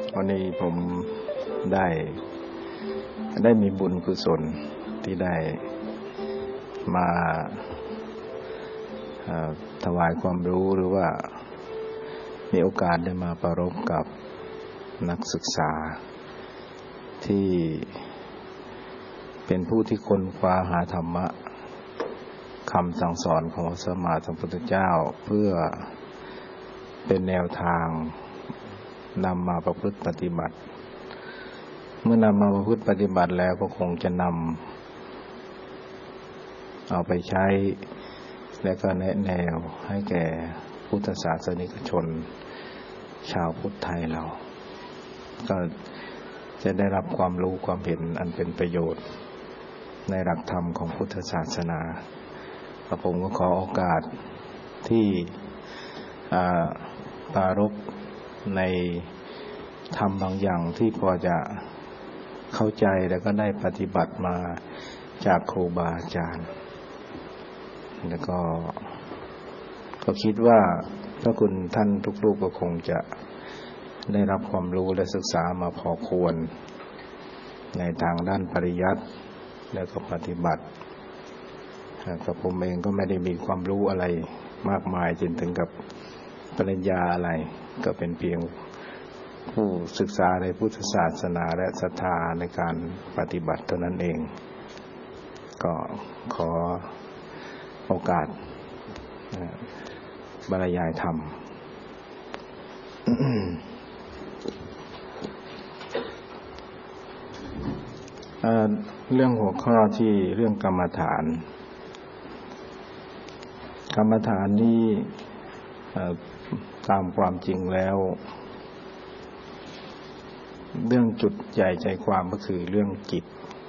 วันนี้ผมได้มีบุญกุศลที่ได้มาถวายความรู้หรือว่ามีโอกาสได้มาประรบกับนักศึกษาที่เป็นผู้ที่ค้นคว้าหาธรรมะคำสั่งสอนของพระสัมมาสัมพุทธเจ้าเพื่อเป็นแนวทางนำมาประพฤติปฏิบัติเมื่อนำมาประพฤติปฏิบัติแล้วก็คงจะนำเอาไปใช้และก็แนะแนวให้แก่พุทธศาสนิกชนชาวพุทธไทยเราก็จะได้รับความรู้ความเห็นอันเป็นประโยชน์ในหลักธรรมของพุทธศาสนาผมก็ขอโอกาสที่ปรารภในธรรมบางอย่างที่พอจะเข้าใจแล้วก็ได้ปฏิบัติมาจากครูบาอาจารย์แล้วก็คิดว่าพระคุณท่านทุกรูปก็คงจะได้รับความรู้และศึกษามาพอควรในทางด้านปริยัติแล้วก็ปฏิบัติกับผมเองก็ไม่ได้มีความรู้อะไรมากมายจนถึงกับปริญญาอะไรก็เป็นเพียงผู้ศึกษาในพุทธศาสนาและศรัทธาในการปฏิบัติเท่านั้นเองก็ขอโอกาสบรรยายธรรม เรื่องหัวข้อที่เรื่องกรรมฐานนี้ตามความจริงแล้วเรื่องจุดใหญ่ใจความก็คือเรื่องจิต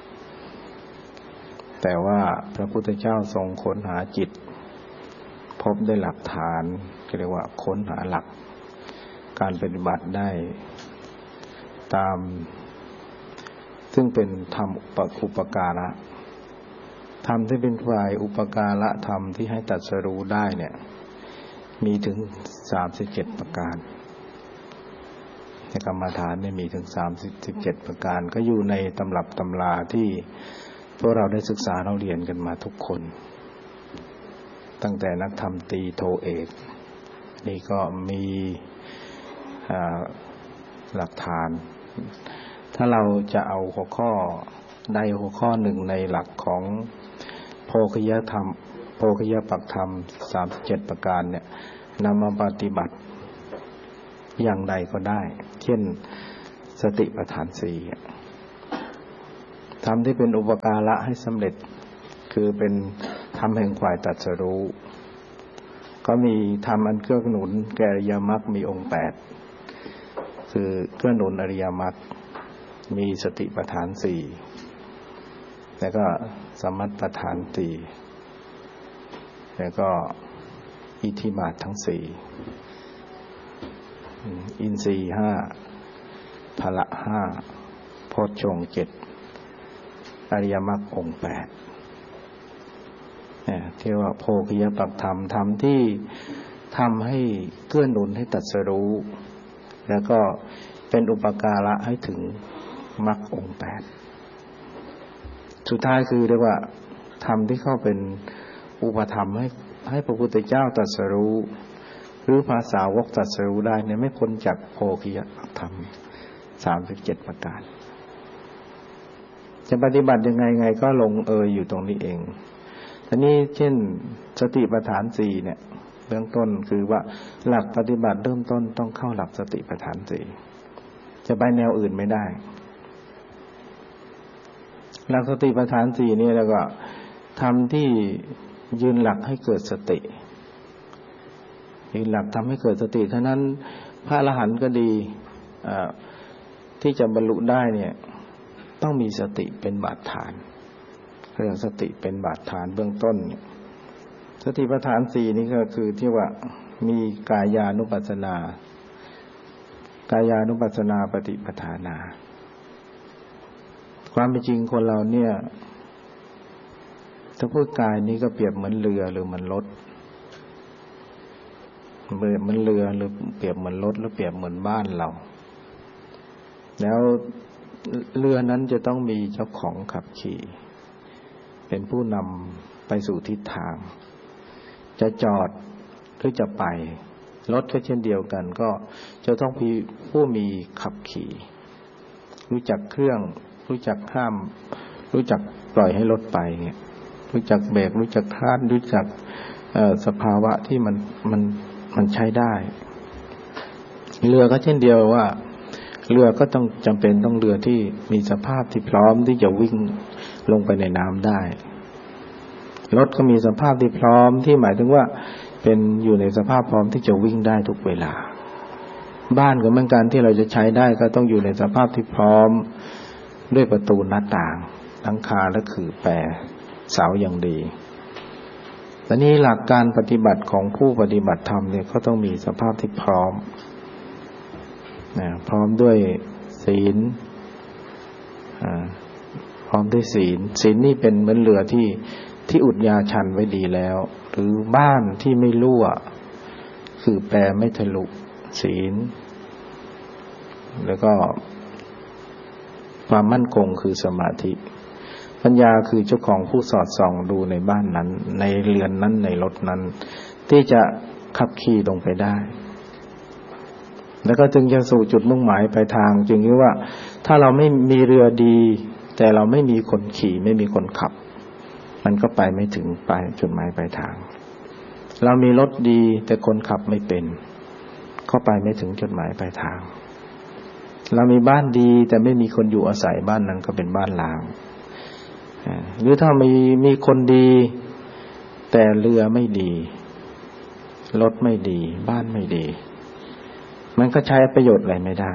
แต่ว่าพระพุทธเจ้าทรงค้นหาจิตพบได้หลักฐานเรียกว่าค้นหาหลักการปฏิบัติได้ตามซึ่งเป็นธรรมอุปการะธรรมที่เป็นฝ่ายอุปการะธรรมที่ให้ตรัสรู้ได้เนี่ยมีถึง37ประการในกรรมฐานเนี่ยมีถึง37ประการก็อยู่ในตำรับตำราที่พวกเราได้ศึกษาเราเรียนกันมาทุกคนตั้งแต่นักธรรมตรีโทเอกนี่ก็มีหลักฐานถ้าเราจะเอาหัวข้อใดหัวข้อหนึ่งในหลักของโภคยธรรมโภคยปักธรรม37ประการเนี่ยนำมาปฏิบัติอย่างใดก็ได้เช่นสติปัฏฐาน4ธรรมที่เป็นอุปการะให้สำเร็จคือเป็นธรรมแห่งฝ่ายตรัสรู้ก็มีธรรมอันเกื้อหนุนแก่อริยมรรคมีองค์8คือเกื้อหนุนอริยมรรคมีสติปัฏฐาน4แล้วก็สมัฏฐาน4แล้วก็อิทธิบาททั้ง4อินทรีย์5พละ5โพชฌงค์7อริยมรรคองค์8เนี่ยที่ว่าโภคยปักธรรมธรรมที่ทำให้เกื้อหนุนให้ตรัสรู้แล้วก็เป็นอุปการะให้ถึงมรรคองค์8สุดท้ายคือเรียกว่าธรรมที่เข้าเป็นอุปธรรมให้พระพุทธเจ้าตรัสรู้หรือภาษาวกตรัสรู้ได้เนี่ยไม่พ้นจากโภคยปักธรรม37ประการจะปฏิบัติยังไงก็ลงอยู่ตรงนี้เองทีนี้เช่นสติปัฏฐาน4เนี่ยเบื้องต้นคือว่าหลักปฏิบัติเริ่มต้นต้องเข้าหลักสติปัฏฐาน4จะไปแนวอื่นไม่ได้หลักสติปัฏฐาน4นี่แล้วก็ทำที่ยืนหลักให้เกิดสติยืนหลักทำให้เกิดสติเท่านั้นพระอรหันต์ก็ดีที่จะบรรลุได้เนี่ยต้องมีสติเป็นบาดฐานเรื่องสติเป็นบาดฐานเบื้องต้นสติปัฏฐาน4นี่ก็คือที่ว่ามีกายานุปัสสนากายานุปัสสนาปฏิปทานาความเป็นจริงคนเราเนี่ยถ้าพูดกายนี้ก็เปรียบเหมือนเรือหรือเหมือนรถเหมือนเรือหรือเปรียบเหมือนรถหรือเปรียบเหมือนบ้านเราแล้วเรือนั้นจะต้องมีเจ้าของขับขี่เป็นผู้นำไปสู่ทิศทางจะจอดหรือจะไปรถก็เช่นเดียวกันก็จะต้องมีผู้มีขับขี่รู้จักเครื่องรู้จักห้ามรู้จักปล่อยให้รถไปเนี่ยรู้จักเบรกรู้จักคลาดรู้จักสภาวะที่มันใช้ได้เรือก็เช่นเดียวว่าเรือก็ต้องจำเป็นต้องเรือที่มีสภาพที่พร้อมที่จะวิ่งลงไปในน้ำได้รถก็มีสภาพที่พร้อมที่หมายถึงว่าเป็นอยู่ในสภาพพร้อมที่จะวิ่งได้ทุกเวลาบ้านก็เหมือนกันที่เราจะใช้ได้ก็ต้องอยู่ในสภาพที่พร้อมด้วยประตูหน้าต่างหลังคาและขื่อแปรเสาอย่างดีและนี้หลักการปฏิบัติของผู้ปฏิบัติธรรมเนี่ยก็ต้องมีสภาพที่พร้อมพร้อมด้วยศีลพร้อมด้วยศีลนี่เป็นเหมือนเรือที่อุดยาชันไว้ดีแล้วหรือบ้านที่ไม่รั่วคือแปรไม่ทะลุศีลแล้วก็ความมั่นคงคือสมาธิปัญญาคือเจ้าของผู้สอดส่องดูในบ้านนั้นในเรือนนั้นในรถนั้นที่จะขับขี่ลงไปได้แล้วก็จึงจะสู่จุดมุ่งหมายปลายทางจึงเรียกว่าถ้าเราไม่มีเรือดีแต่เราไม่มีคนขี่ไม่มีคนขับมันก็ไปไม่ถึงปลายจุดหมายปลายทางเรามีรถดีแต่คนขับไม่เป็นก็ไปไม่ถึงจุดหมายปลายทางเรามีบ้านดีแต่ไม่มีคนอยู่อาศัยบ้านนั้นก็เป็นบ้านร้างหรือถ้ามีคนดีแต่เรือไม่ดีรถไม่ดีบ้านไม่ดีมันก็ใช้ประโยชน์อะไรไม่ได้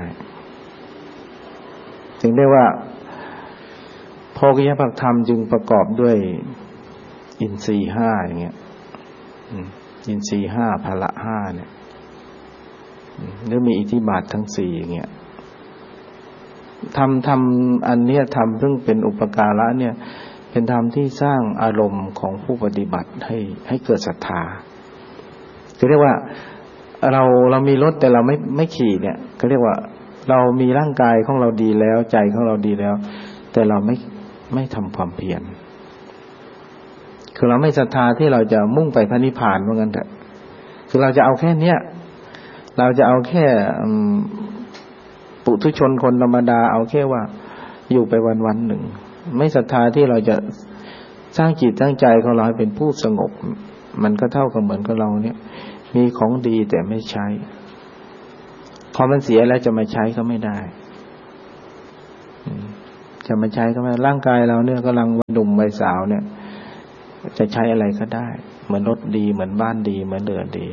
จึงได้ว่าโภคยภักธรรมจึงประกอบด้วยอินทรีย์ห้าอย่างเงี้ยอินทรีย์ห้าพละห้าเนี่ยหรือมีอิทธิบาททั้งสี่อย่างเงี้ยทำอันเนี้ยทำซึ่งเป็นอุปการะเนี่ยเป็นธรรมที่สร้างอารมณ์ของผู้ปฏิบัติให้เกิดศรัทธาคือเรียกว่าเรามีรถแต่เราไม่ขี่เนี่ยก็เรียกว่าเรามีร่างกายของเราดีแล้วใจของเราดีแล้วแต่เราไม่ทำความเพียรคือเราไม่ศรัทธาที่เราจะมุ่งไปพระนิพพานเหมือนกันเถอะคือเราจะเอาแค่เนี้ยเราจะเอาแค่ปุถุชนคนธรรมดาเอาแค่ว่าอยู่ไปวันๆหนึ่งไม่ศรัทธาที่เราจะสร้างจิตสร้างใจของเราให้เป็นผู้สงบมันก็เท่ากับเหมือนกับเราเนี่ยมีของดีแต่ไม่ใช้พอมันเสียแล้วจะมาใช้ก็ไม่ได้จะมาใช้ก็ไม่ได้ร่างกายเราเนี่ยกำลังวัยหนุ่มวัยสาวเนี่ยจะใช้อะไรก็ได้เหมือนรถดีเหมือนบ้านดีเหมือนเรือดี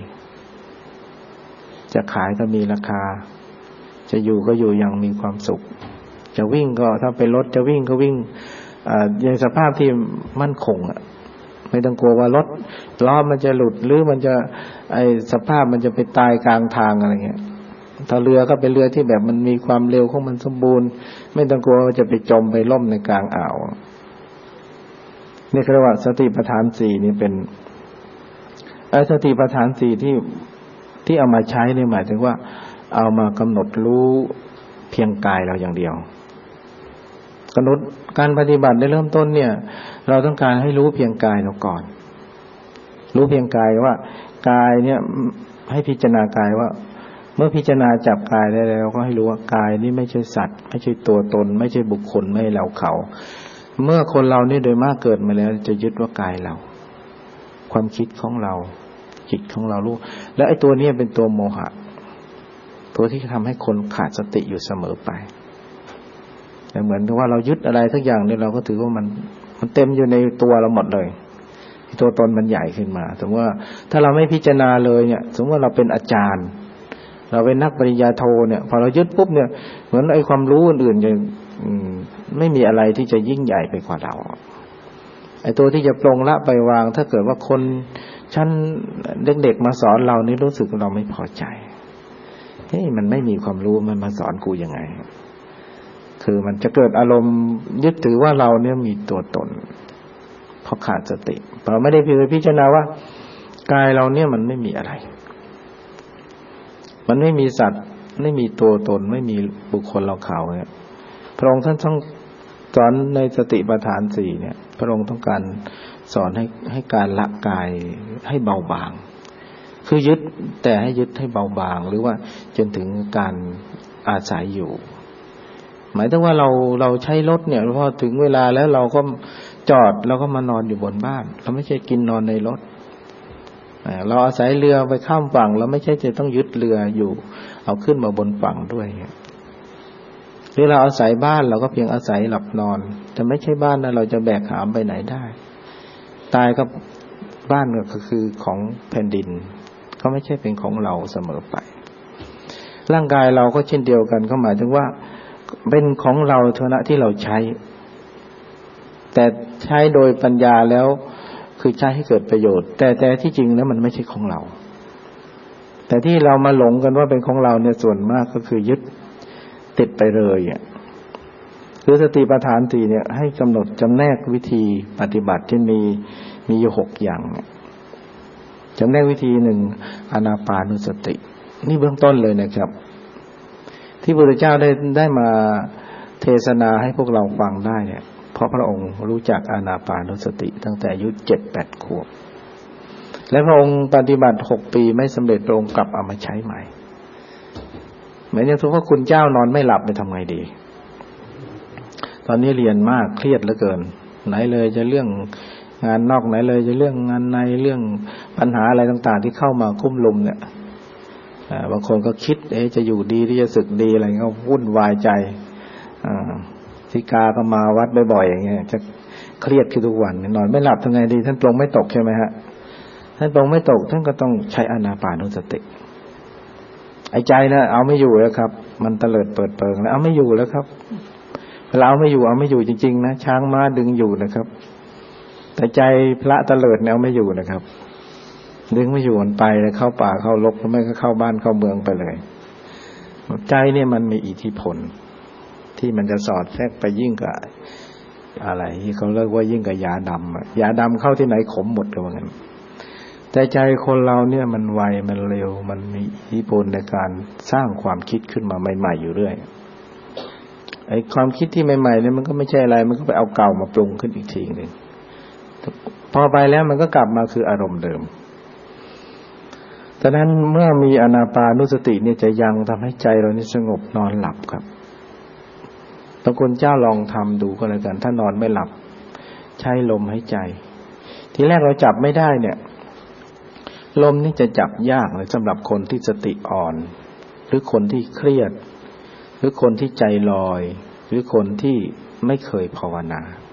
จะขายก็มีราคาจะอยู่ก็อยู่อย่างมีความสุขจะวิ่งก็ถ้าเป็นรถจะวิ่งก็วิ่งในสภาพที่มั่นคงไม่ต้องกลัวว่ารถล้อมันจะหลุดหรือมันจะสภาพมันจะไปตายกลางทางอะไรเงี้ยถ้าเรือก็เป็นเรือที่แบบมันมีความเร็วของมันสมบูรณ์ไม่ต้องกลัวว่าจะไปจมไปล่มในกลางอ่าวนี่เรียกว่าสติปัฏฐานสี่นี่เป็นสติปัฏฐานสี่ที่เอามาใช้นี่หมายถึงว่าเอามากำหนดรู้เพียงกายเราอย่างเดียวกำหนดการปฏิบัติในเริ่มต้นเนี่ยเราต้องการให้รู้เพียงกายเราก่อนรู้เพียงกายว่ากายเนี่ยให้พิจารณากายว่าเมื่อพิจารณาจับกายได้แล้วก็ให้รู้ว่ากายนี่ไม่ใช่สัตว์ไม่ใช่ตัวตนไม่ใช่บุคคลไม่ใช่เราเขาเมื่อคนเรานี่โดยมากเกิดมาแล้วจะยึดว่ากายเราความคิดของเราจิตของเรารู้และไอ้ตัวนี้เป็นตัวโมหะตัวที่ทำให้คนขาดสติอยู่เสมอไปแต่เหมือนกับว่าเรายึดอะไรสักอย่างเนี่ยเราก็ถือว่ามันเต็มอยู่ในตัวเราหมดเลยตัวตนมันใหญ่ขึ้นมาสมมติว่าถ้าเราไม่พิจารณาเลยเนี่ยสมมติว่าเราเป็นอาจารย์เราเป็นนักปริญญาโทเนี่ยพอเรายึดปุ๊บเนี่ยเหมือนไอ้ความรู้อื่นๆจะไม่มีอะไรที่จะยิ่งใหญ่ไปกว่าเราไอ้ตัวที่จะปรงละไปวางถ้าเกิดว่าคนชั้นเด็กๆมาสอนเรานี่รู้สึกเราไม่พอใจเฮ้ยมันไม่มีความรู้มันมาสอนกูยังไงคือมันจะเกิดอารมณ์ยึดถือว่าเราเนี่ยมีตัวตนเพราะขาดสติเราไม่ได้พิจารณาว่ากายเราเนี่ยมันไม่มีอะไรมันไม่มีสัตว์ไม่มีตัวตนไม่มีบุคคลเราเขาเนี่ยพระองค์ท่านต้องสอนในสติปัฏฐานสี่เนี่ยพระองค์ต้องการสอนให้การละกายให้เบาบางคือยึดแต่ให้ยึดให้เบาบางหรือว่าจนถึงการอาศัยอยู่หมายถึงว่าเราใช้รถเนี่ยพอถึงเวลาแล้วเราก็จอดเราก็มานอนอยู่บนบ้านเราไม่ใช่กินนอนในรถเราอาศัยเรือไปข้ามฝั่งเราไม่ใช่จะต้องยึดเรืออยู่เอาขึ้นมาบนฝั่งด้วยหรือเราอาศัยบ้านเราก็เพียงอาศัยหลับนอนแต่ไม่ใช่บ้านนะเราจะแบกหามไปไหนได้ตายก็บ้านก็คือของแผ่นดินก็ไม่ใช่เป็นของเราเสมอไปร่างกายเราก็เช่นเดียวกันก็หมายถึงว่าเป็นของเราเท่านั้นที่เราใช้แต่ใช้โดยปัญญาแล้วคือใช้ให้เกิดประโยชน์แต่ที่จริงแล้วมันไม่ใช่ของเราแต่ที่เรามาหลงกันว่าเป็นของเราเนี่ยส่วนมากก็คือยึดติดไปเลยคือสติปัฏฐานสี่เนี่ยให้กำหนดจำแนกวิธีปฏิบัติที่มีอยู่6อย่างจำแนกวิธี1อานาปานุสตินี่เบื้องต้นเลยนะครับที่พระพุทธเจ้าได้มาเทศนาให้พวกเราฟังได้เนี่ยเพราะพระองค์รู้จักอานาปานุสติตั้งแต่อายุ 7-8 ขวบและพระองค์ปฏิบัติ6 ปีไม่สำเร็จพระองค์กลับเอามาใช้ใหม่เหมือนอย่างทุกว่าคุณเจ้านอนไม่หลับไปทำไงดีตอนนี้เรียนมากเครียดเหลือเกินไหนเลยจะเรื่องงานนอกไหนเลยจะเรื่องงานในเรื่องปัญหาอะไรต่างๆที่เข้ามาคุ้มลุมเนี่ยบางคนก็คิดจะอยู่ดีที่จะสึกดีอะไรก็วุ่นวายใจธิกาก็มาวัดบ่อยๆอย่างเงี้ยจะเครียดขึ้นทุกวันนอนไม่หลับทำไงดีท่านปรงไม่ตกใช่ไหมฮะท่านปรงไม่ตกท่านก็ต้องใช้อานาปานุสติไอ้ใจนะเอาไม่อยู่แล้วครับมันเตลิดเปิดเปิงแล้วเอาไม่อยู่แล้วครับเวลาเอาไม่อยู่จริงๆนะช้างม้าดึงอยู่นะครับแต่ใจพระเตลิดเนี่ยเอาไม่อยู่นะครับดึงไม่อยู่มันไปแล้วเข้าป่าเข้ารกหรือไม่ก็เข้าบ้านเข้าเมืองไปเลยใจเนี่ยมันมีอิทธิพลที่มันจะสอดแทรกไปยิ่งกับอะไรที่เขาเรียกว่ายิ่งกับยาดำยาดำเข้าที่ไหนขมหมดก็ว่างั้นแต่ใจคนเราเนี่ยมันไวมันเร็วมันมีอิทธิพลในการสร้างความคิดขึ้นมาใหม่ๆอยู่เรื่อยไอ้ความคิดที่ใหม่ๆเนี่ยมันก็ไม่ใช่อะไรมันก็ไปเอาเก่ามาปรุงขึ้นอีกทีนึงพอไปแล้วมันก็กลับมาคืออารมณ์เดิมฉะนั้นเมื่อมีอานาปานุสติเนี่ยจะยังทำให้ใจเรานี่สงบนอนหลับครับบางคนเจ้าลองทำดูก็แล้วกันถ้านอนไม่หลับใช้ลมหายใจทีแรกเราจับไม่ได้เนี่ยลมนี่จะจับยากเลยสำหรับคนที่สติอ่อนหรือคนที่เครียดหรือคนที่ใจลอยหรือคนที่ไม่เคยภาวนา